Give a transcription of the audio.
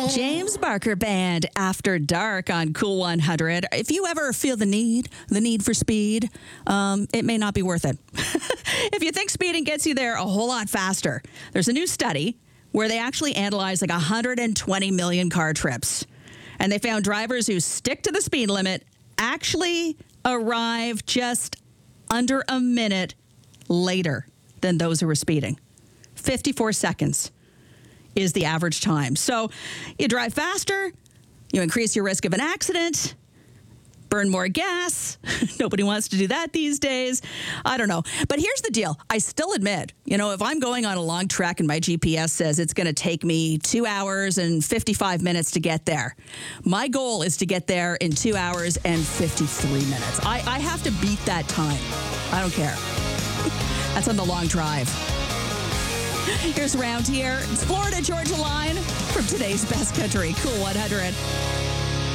James Barker Band, After Dark on Cool 100. If you ever feel the need for speed, it may not be worth it. If you think speeding gets you there a whole lot faster, there's a new study where they actually analyzed like 120 million car trips. And they found drivers who stick to the speed limit actually arrive just under a minute later than those who were speeding. 54 seconds is the average time. So you drive faster, you increase your risk of an accident, burn more gas. Nobody wants to do that these days. I don't know. But here's the deal. I still admit, if I'm going on a long trek and my GPS says it's going to take me 2 hours and 55 minutes to get there, my goal is to get there in 2 hours and 53 minutes. I have to beat that time. I don't care. That's on the long drive. Here's Round Here. It's Florida Georgia Line from today's Best Country, Cool 100.